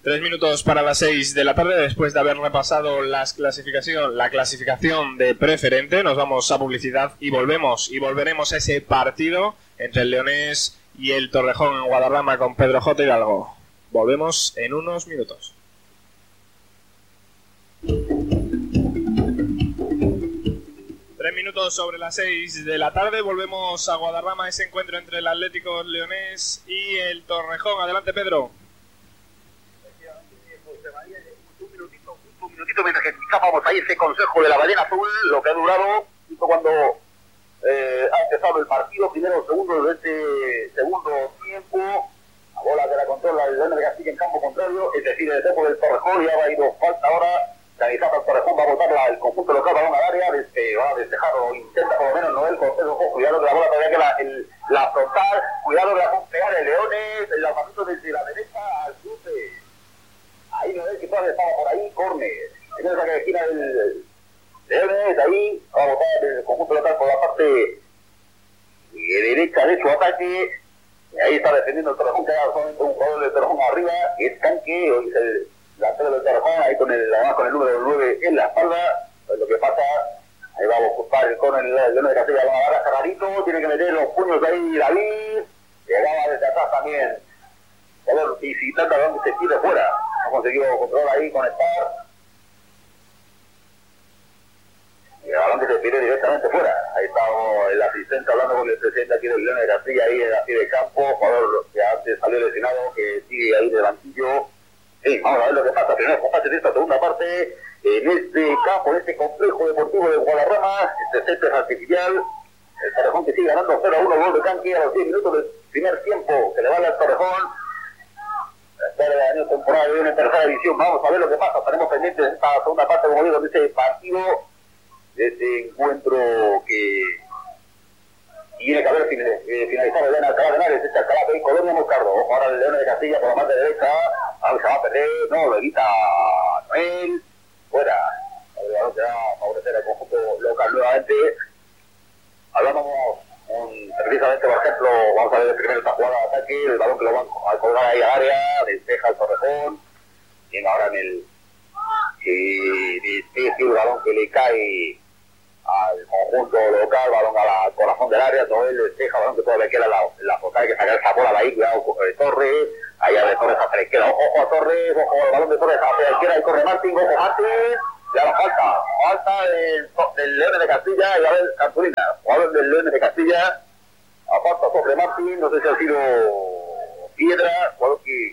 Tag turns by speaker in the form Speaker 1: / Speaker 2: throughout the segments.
Speaker 1: 3 minutos para las 6 de la tarde, después de haber repasado la clasificación de preferente, nos vamos a publicidad y volveremos a ese partido entre el Leonés y el Torrejón en Guadarrama con Pedro J. Hidalgo. Volvemos en unos minutos. 3 minutos sobre las 6 de la tarde, volvemos a Guadarrama, ese encuentro entre el Atlético Leonés y el Torrejón. Adelante, Pedro.
Speaker 2: Un minutito mientras que escapamos ahí ese consejo de la ballena azul, lo que ha durado justo cuando ha empezado el partido, primero o segundo de este segundo tiempo. La bola que la controla el León de Castilla en campo contrario, es decir, el equipo del Torrejón. Ya va a ir falta ahora. Canizata el Torrejón va a botar el conjunto local balón al área, va a despejar o intenta por lo menos Noel Cortés. Ojo, cuidado que la bola todavía que la frontal, cuidado que la va a pegar el Leones, el lanzamiento desde la derecha al cruce. Ahí Noel que todavía estaba por ahí, córner. En esa que esquina del Leones, ahí va a botar el conjunto local por la parte derecha de su ataque. Y ahí está defendiendo el Torrejón, que era solamente un jugador del Torrejón arriba, que es Canque, hoy es el delantero del Torrejón, ahí además con el número 9 en la espalda. Pues lo que pasa, ahí va a buscar el córner el León de Castilla, va a agarrar Carrarito, tiene que meter los puños ahí David, llegaba desde atrás también, visitando a donde se tire fuera, ha conseguido controlar ahí, conectar, y a donde se tire directamente fuera. Ahí está el asistente hablando con el presidente aquí del León de Castilla, ahí en la pie de campo, jugador que antes salió lesionado, que sigue ahí de banquillo. Sí, vamos a ver lo que pasa. Primero compás de esta segunda parte en este campo, en este complejo deportivo de Guadarrama, este césped artificial. El Torrejón que sigue ganando 0-1, gol de Canque a los 10 minutos del primer tiempo, que le vale al Torrejón. Tercer año temporada de una tercera división. Vamos a ver lo que pasa. Estaremos pendientes de esta segunda parte, como digo, de este partido, de este encuentro que tiene que haber finalizado el León de Alcalá de Henares, este Alcalá de Colonia Moscardo. Ojo ahora el León de Castilla por la parte derecha. Se va a perder, no, lo evita Noel, fuera. El balón que va a favorecer al conjunto local nuevamente. Hablamos precisamente, por ejemplo, vamos a ver primero esta jugada de ataque, el balón que lo van a colgar ahí al área, despeja el Torrejón, tiene ahora en el despeje el balón que le cae al conjunto local, balón al corazón del área, Noel despeja, balón que todavía queda la focal, hay que sacar esa bola de ahí, cuidado de Torres. Allá de Torres hacia la izquierda, ojo a Torres, ojo al balón de Torres hacia la izquierda, y corre Martín, ojo Martín, ya la falta del León de Castilla, y a ver Cartulina, jugador del León de Castilla, a falta sobre Martín, no sé si ha sido Piedra, jugador que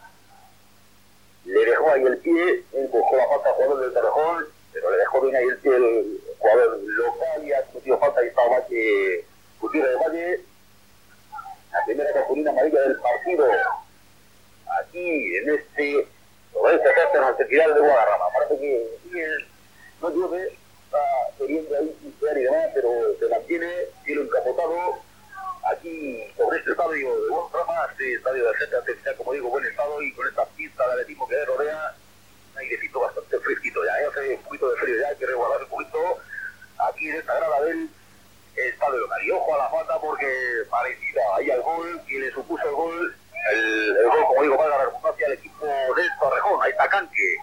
Speaker 2: le dejó ahí el pie, buscó la falta al jugador del Torrejón, pero le dejó bien ahí el pie el jugador local, y ha cometido falta, y estaba Valle, Gutiérrez de Valle, la primera cartulina amarilla del partido. Aquí, en sobre este césped artificial de Guadarrama. Parece que no llueve, está queriendo ahí pincear y demás, pero se mantiene, cielo encapotado. Aquí, sobre este estadio de Guadarrama, este estadio del césped artificial, como digo, buen estado, y con esta pista de atletismo que le rodea, un airecito bastante fresquito ya, hace un poquito de frío ya, hay que resguardar un poquito aquí en esta grada del estadio local. Y ojo a la falta porque parecida ahí al gol, que le supuso el gol. El gol, como digo, va a dar redundancia al equipo del Torrejón. Ahí está Canque.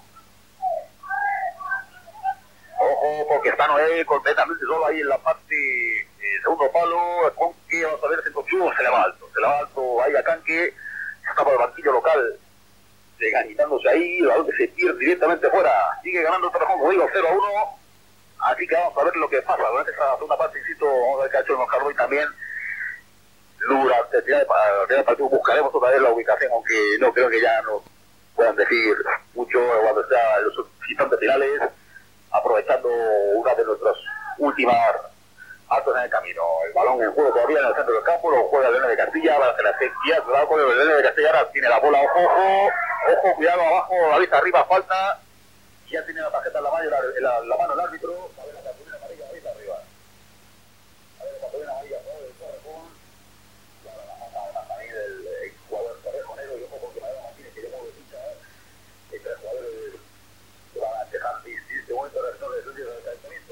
Speaker 2: Ojo, porque está Noel completamente solo ahí en la parte segundo palo. Con que vamos a ver si se le va alto ahí a Canque. Está por el banquillo local, ganitándose ahí. El balón que se pierde directamente fuera. Sigue ganando el Torrejón, como digo, 0-1. Así que vamos a ver lo que pasa durante esta segunda parte. Insisto, vamos a ver qué ha hecho el Moscardo, y también durante el final del partido buscaremos otra vez la ubicación, aunque no creo que ya nos puedan decir mucho cuando está en los instantes finales, aprovechando una de nuestras últimas actos en el camino. El balón en juego todavía en el centro del campo, lo juega el León de Castilla, va a hacer la sexta, cuidado con el León de Castilla, ahora tiene la bola, ojo, cuidado abajo, la vista arriba, falta, y ya tiene la tarjeta en la mano el árbitro, a ver la cartulina amarilla, la vista arriba. A ver la cartulina amarilla, el Torrejón. También el exjugador Torrejonero, y ojo porque Mariano Martínez, que llamó de ficha, el jugador que van a dejar en este momento de retorno de su de calentamiento.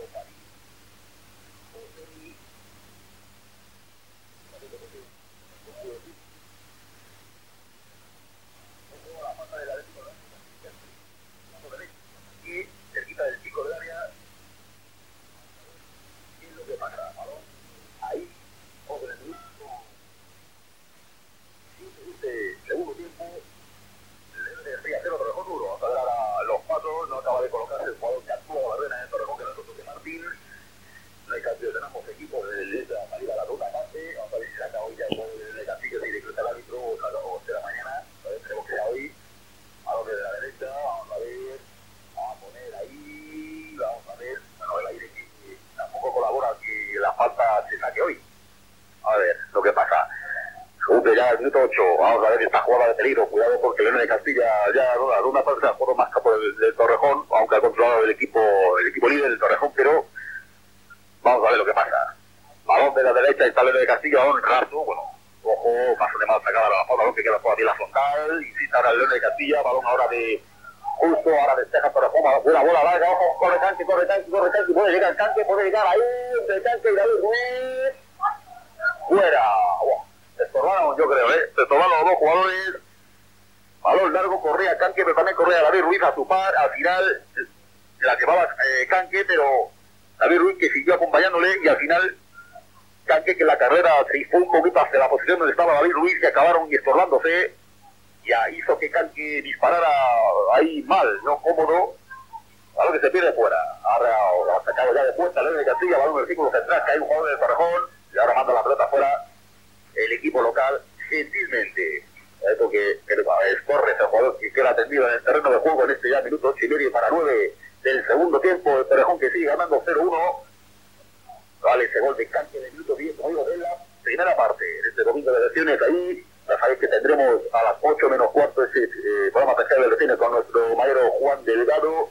Speaker 2: La falta de la minuto 8. Vamos a ver esta jugada de peligro. Cuidado porque Leones de Castilla ya a una parte se jugado más campo del Torrejón, aunque ha controlado el equipo líder del Torrejón, pero vamos a ver lo que pasa. Balón de la derecha, está Leones de Castilla, balón raso, bueno, ojo, paso de mal sacada la bola, balón que queda por aquí la frontal, insiste ahora el Leones de Castilla, balón ahora de justo, ahora despeja Torrejón, una bola larga, ojo, corre tanque, puede llegar el tanque, puede llegar ahí, entre el tanque y David Ruiz, fuera, estorbaron, yo creo, se estorbaron los dos jugadores, balón largo, corría Canque, pero también corría David Ruiz a su par, al final la llevaba Canque, pero David Ruiz que siguió acompañándole y al final Canque que en la carrera se fue un poquito hacia la posición donde estaba David Ruiz y acabaron estorbándose, ya hizo que Canque disparara ahí mal, no cómodo, balón que se pierde fuera, ahora ha sacado ya de puerta Leones de Castilla, balón del círculo central, cae un jugador del Torrejón y ahora manda la pelota fuera el equipo local gentilmente, porque Torres, el jugador que queda atendido en el terreno de juego en este ya minuto 8 y medio para 9 del segundo tiempo, el Torrejón que sigue ganando 0-1, vale ese gol de Canque de minuto 10, como digo, de la primera parte, en este domingo de elecciones, ahí ya sabéis que tendremos a las 8 menos cuarto ese programa especial de elecciones con nuestro maestro Juan Delgado,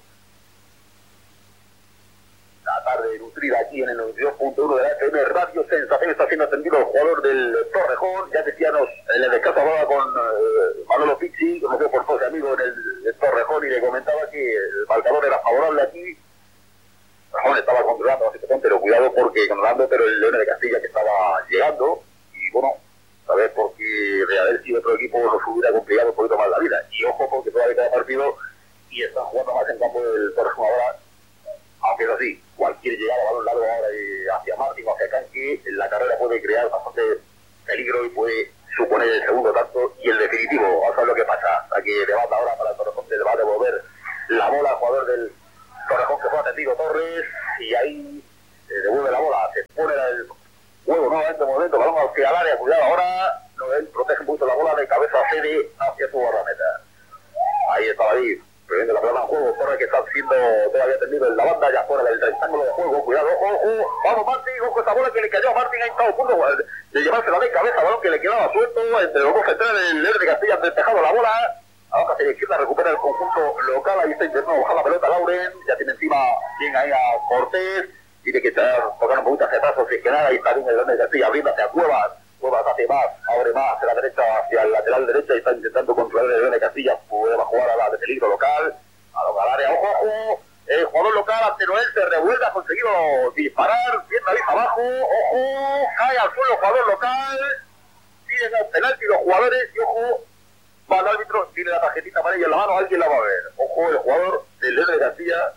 Speaker 2: la tarde nutrida aquí en el 92.1 de la FM Radio Sensación. Está siendo atendido el jugador del Torrejón, ya decíamos en el descanso hablaba con Manolo Pizzi, conocido por todos amigos en el Torrejón, y le comentaba que el marcador era favorable aquí. Torrejón estaba controlando la situación, pero cuidado porque controlando, pero el Leones de Castilla que estaba llegando, y bueno, a ver, porque de haber sido otro equipo nos hubiera complicado un poquito más la vida, y ojo porque todavía queda partido y están jugando más en campo del Torrejón ahora. Aunque es así, cualquier llegada a balón largo ahora hacia Martín o hacia Canque, la carrera puede crear bastante peligro y puede suponer el segundo tanto y el definitivo. Vamos a ver lo que pasa. Hasta que levanta ahora para el Torrejón, le va a devolver la bola al jugador del Torrejón que fue atendido Torres y ahí devuelve la bola. Se pone el juego nuevamente, momento, balón hacia el área, cuidado ahora, no, él protege un poquito la bola de cabeza a Cede hacia su guardameta. Ahí está David. Previendo la pelota en juego, Torres que está siendo todavía tendido en la banda, ya fuera del rectángulo de juego, cuidado, ojo, vamos Martín, ojo esa bola que le cayó a Martín, ahí está a punto de llevársela de cabeza, balón que le quedaba suelto, entre los dos centrales, el Leones de Castilla ha despejado la bola, ahora hacia la izquierda recupera el conjunto local, ahí está intentando bajar la pelota Lauren, ya tiene encima bien ahí a Cortés, tiene que tocar un poquito hacia atrás, si es que nada, ahí está bien el Leones de Castilla, abriendo hacia Cuevas hace más, abre más hacia la derecha, hacia el lateral derecha y está intentando controlar el León de Castilla, puede jugar a la de peligro local, al área, ojo, el jugador local ante Noel se revuelve, ha conseguido disparar, bien nariz abajo, ojo, cae al suelo el jugador local, tienen el penalti los jugadores y ojo, va el árbitro, tiene la tarjetita amarilla en la mano, alguien la va a ver, ojo, el jugador del León de Castilla.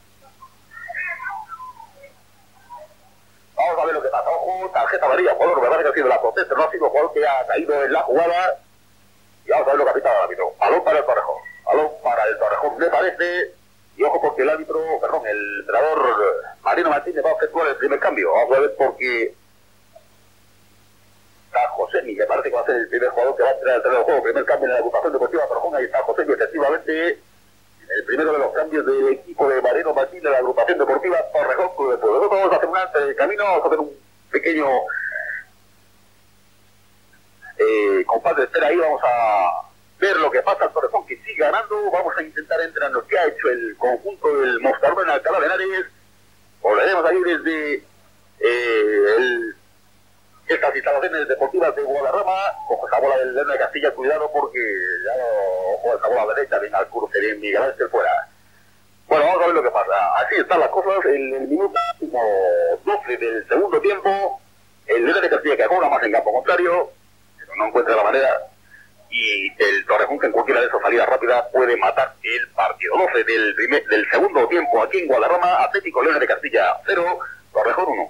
Speaker 2: Vamos a ver lo que pasa. Ojo, tarjeta amarilla, jugador, me parece que ha sido la protesta, no ha sido jugador que ha caído en la jugada. Y vamos a ver lo que ha pitado el árbitro. Balón para el Torrejón. Balón para el Torrejón, me parece. Y ojo porque el entrenador Marino Martínez va a efectuar el primer cambio. Vamos a ver porque está Josemi, me parece que va a ser el primer jugador que va a entrar al terreno de juego. Primer cambio en la agrupación deportiva Torrejón. Ahí está Josemi, efectivamente. El primero de los cambios del equipo de Mariano Martín de la agrupación deportiva Torrejón Club de Fútbol. Nosotros vamos a hacer un antes del camino, vamos a hacer un pequeño compás de espera ahí, vamos a ver lo que pasa al Torrejón que sigue ganando, vamos a intentar entrar en lo que ha hecho el conjunto del Mostarrón en Alcalá de Henares, volveremos ahí desde estas instalaciones deportivas de Guadarrama, ojo esa bola del León de Castilla, cuidado porque ya ojo esa bola derecha, bien al cruce, bien Miguel Ángel fuera. Bueno, vamos a ver lo que pasa. Así están las cosas, en el minuto 12 del segundo tiempo, el León de Castilla que juega más en campo contrario, pero no encuentra la manera, y el Torrejón que en cualquiera de esas salidas rápidas puede matar el partido. 12 del segundo tiempo aquí en Guadarrama, Atlético León de Castilla 0, Torrejón 1.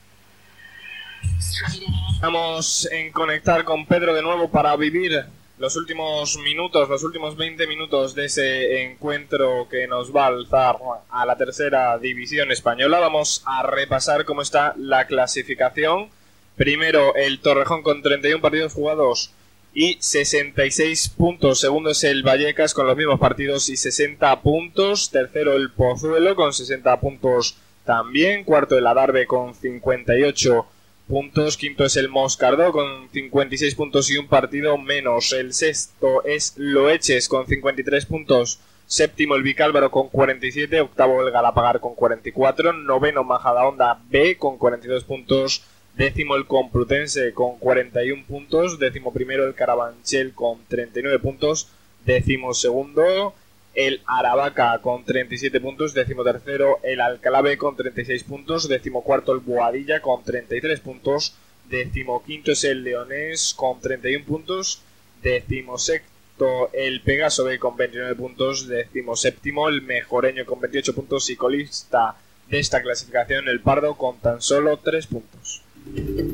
Speaker 1: Vamos en conectar con Pedro de nuevo para vivir los últimos minutos, los últimos 20 minutos de ese encuentro que nos va a alzar a la tercera división española. Vamos a repasar cómo está la clasificación. Primero el Torrejón con 31 partidos jugados y 66 puntos. Segundo es el Vallecas con los mismos partidos y 60 puntos. Tercero el Pozuelo con 60 puntos también. Cuarto el Adarve con 58 puntos. Quinto es el Moscardó con 56 puntos y un partido menos. El sexto es Loeches con 53 puntos. Séptimo el Vicálvaro con 47. Octavo el Galapagar con 44. Noveno Majadahonda B con 42 puntos. Décimo el Complutense con 41 puntos. Décimo primero el Carabanchel con 39 puntos. Décimo segundo el Aravaca con 37 puntos. Décimo tercero el Alcalá B con 36 puntos. Décimo cuarto el Boadilla con 33 puntos. Décimo quinto es el Leonés con 31 puntos. Décimo sexto el Pegaso B con 29 puntos. Décimo séptimo el Mejoreño con 28 puntos. Y colista de esta clasificación el Pardo con tan solo 3 puntos.